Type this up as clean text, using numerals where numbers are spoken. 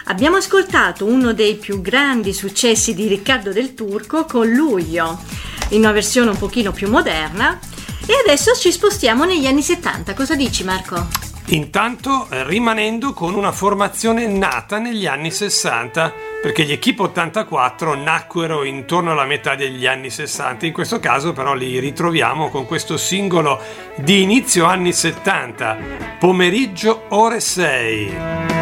Abbiamo ascoltato uno dei più grandi successi di Riccardo Del Turco con Luglio, in una versione un pochino più moderna, e adesso ci spostiamo negli anni 70. Cosa dici, Marco? Intanto rimanendo con una formazione nata negli anni 60, perché gli Equipe 84 nacquero intorno alla metà degli anni 60, in questo caso però li ritroviamo con questo singolo di inizio anni 70, Pomeriggio ore 6.